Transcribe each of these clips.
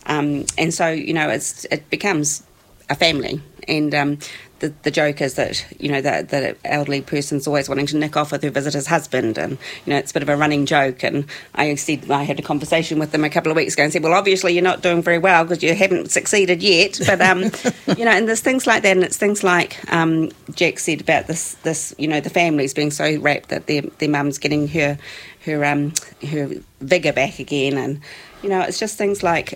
And so, it becomes a family. And the joke is that, the elderly person's always wanting to nick off with her visitor's husband, and, it's a bit of a running joke. And I had a conversation with them a couple of weeks ago and said, well, obviously you're not doing very well because you haven't succeeded yet. But, and there's things like that, and it's things like Jack said about this, the families being so rapt that their mum's getting her vigour back again. And, it's just things like...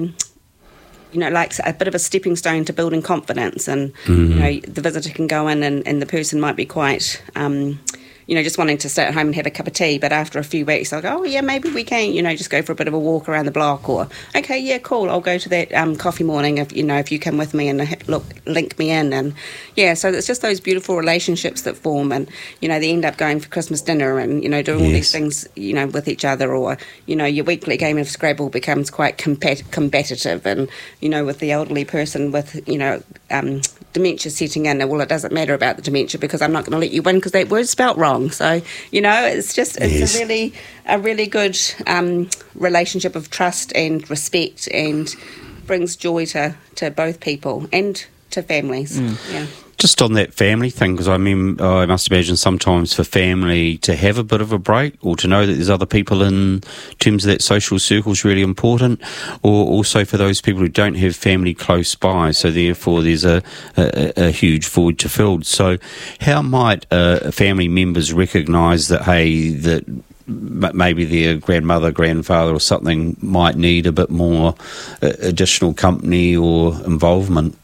like a bit of a stepping stone to building confidence, and the visitor can go in and the person might be quite just wanting to stay at home and have a cup of tea, but after a few weeks they'll go, oh yeah, maybe we can just go for a bit of a walk around the block, or okay, yeah, cool, I'll go to that coffee morning if you come with me and link me in. And so it's just those beautiful relationships that form, and they end up going for Christmas dinner and doing all these things with each other, or your weekly game of Scrabble becomes quite combative, and with the elderly person with dementia setting in, well, it doesn't matter about the dementia because I'm not going to let you win because that word's spelt wrong. So, it's a really good relationship of trust and respect, and brings joy to both people and to families. Yeah. Just on that family thing, because I must imagine sometimes for family to have a bit of a break, or to know that there's other people in terms of that social circle is really important, or also for those people who don't have family close by, so therefore there's a huge void to fill. So how might family members recognise that, that maybe their grandmother, grandfather or something might need a bit more additional company or involvement?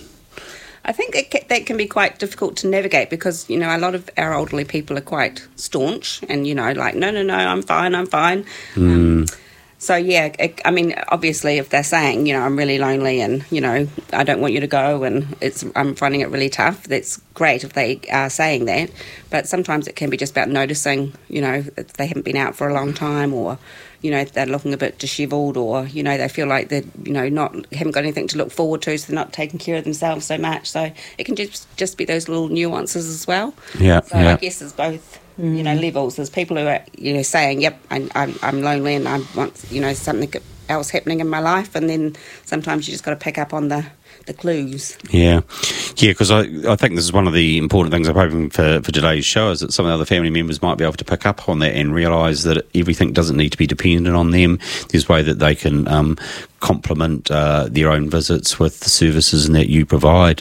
I think that can be quite difficult to navigate because, a lot of our elderly people are quite staunch and, no, I'm fine. So, yeah, obviously if they're saying, I'm really lonely and, I don't want you to go and I'm finding it really tough, that's great if they are saying that. But sometimes it can be just about noticing, if they haven't been out for a long time, or, they're looking a bit dishevelled, or, they feel like they're, haven't got anything to look forward to, so they're not taking care of themselves so much. So it can just be those little nuances as well. Yeah. So I guess there's both. Levels. There's people who are, saying, yep, I'm lonely and I want, something else happening in my life. And then sometimes you just got to pick up on the clues. Yeah, because I think this is one of the important things I'm hoping for today's show, is that some of the other family members might be able to pick up on that and realise that everything doesn't need to be dependent on them. There's a way that they can complement their own visits with the services that you provide.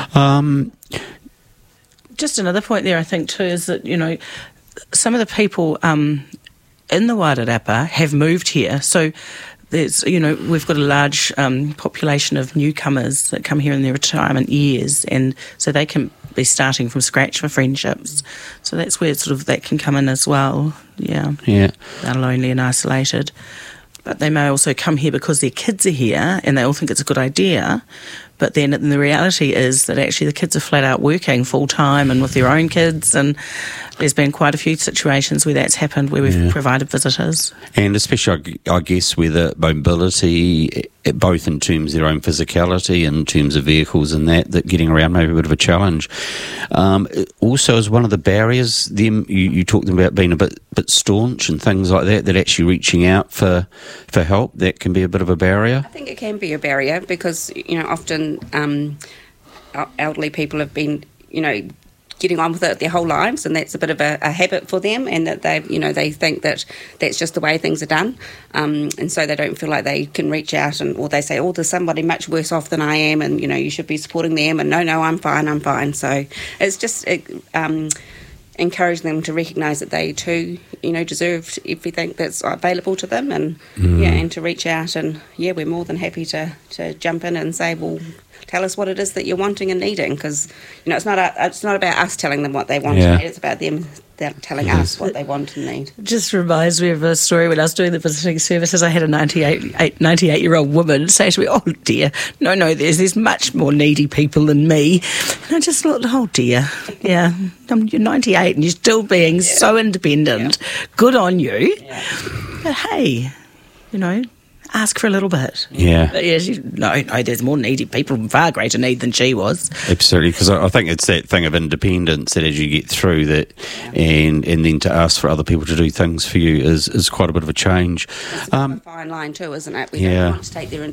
Just another point there, I think, too, is that, some of the people in the Wairarapa have moved here. So there's, we've got a large population of newcomers that come here in their retirement years, and so they can be starting from scratch for friendships. So that's where sort of that can come in as well. Yeah. They're lonely and isolated. But they may also come here because their kids are here and they all think it's a good idea. But then the reality is that actually the kids are flat out working full time and with their own kids, and there's been quite a few situations where that's happened, where we've provided visitors. And especially, I guess, where the mobility, both in terms of their own physicality and in terms of vehicles and that getting around may be a bit of a challenge. Also, as one of the barriers, you talked about being a bit staunch and things like that actually reaching out for help, that can be a bit of a barrier? I think it can be a barrier because, often elderly people have been, getting on with it their whole lives, and that's a bit of a habit for them, and that they think that that's just the way things are done, and so they don't feel like they can reach out, or they say, oh, there's somebody much worse off than I am, and you should be supporting them, and no, I'm fine. So it's just encourage them to recognise that they too, deserve everything that's available to them, and and to reach out, and we're more than happy to jump in and say, well, tell us what it is that you're wanting and needing, because it's not about us telling them what they want and need, it's about them telling us what they want and need. It just reminds me of a story when I was doing the visiting services. I had a 98-year-old woman say to me, oh dear, no, there's much more needy people than me. And I just thought, oh dear, you're 98 and you're still being so independent. Good on you. But hey, ask for a little bit. Yeah. But no, there's more needy people in far greater need than she was. Absolutely, because I think it's that thing of independence that as you get through that, and then to ask for other people to do things for you is quite a bit of a change. It's a fine line too, isn't it? We don't want to take their